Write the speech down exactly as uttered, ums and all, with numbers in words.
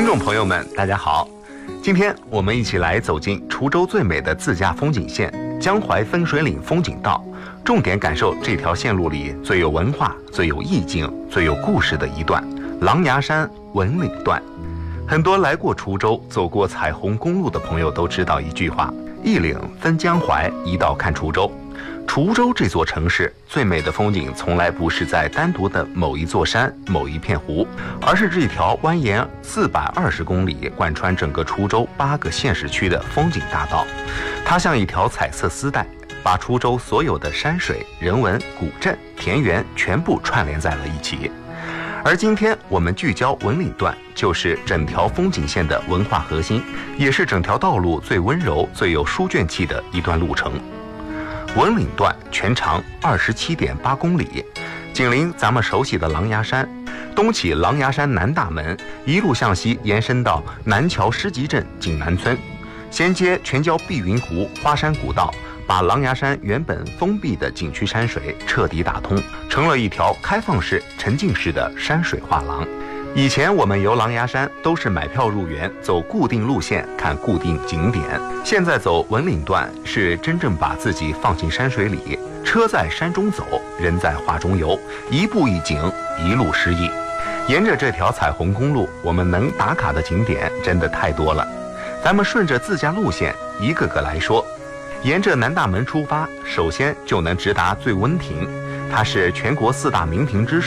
众朋友们，大家好，今天我们一起来走进滁州最美的自驾风景线江淮分水岭风景道，重点感受这条线路里最有文化、最有意境、最有故事的一段——狼牙山文岭段。很多来过滁州、走过彩虹公路的朋友都知道一句话：一岭分江淮，一道看滁州。滁州这座城市最美的风景从来不是在单独的某一座山、某一片湖，而是这条蜿蜒四百二十公里、贯穿整个滁州八个县市区的风景大道。它像一条彩色丝带，把滁州所有的山水、人文、古镇、田园全部串联在了一起。而今天我们聚焦文岭段，就是整条风景线的文化核心，也是整条道路最温柔、最有书卷气的一段路程。文岭段全长二十七点八公里，紧邻咱们熟悉的狼牙山，东起狼牙山南大门，一路向西延伸到南桥施集镇景南村，衔接全郊碧云湖、花山古道，把狼牙山原本封闭的景区山水彻底打通，成了一条开放式、沉浸式的山水画廊。以前我们游狼牙山都是买票入园，走固定路线，看固定景点。现在走文岭段是真正把自己放进山水里，车在山中走，人在画中游，一步一景，一路诗意。沿着这条彩虹公路，我们能打卡的景点真的太多了。咱们顺着自驾路线一个个来说。沿着南大门出发，首先就能直达醉温亭，它是全国四大名亭之首，